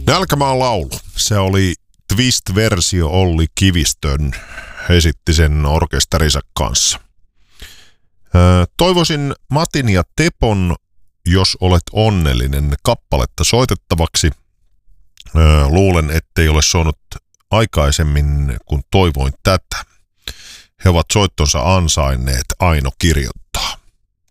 Nälkämaan laulu. Se oli twist-versio Olli Kivistön. Esitti sen orkesterinsa kanssa. Toivoisin Matin ja Tepon Jos olet onnellinen kappaletta soitettavaksi. Luulen, ettei ole soinut aikaisemmin, kun toivoin tätä. He ovat soittonsa ansainneet, Aino kirjoittaa.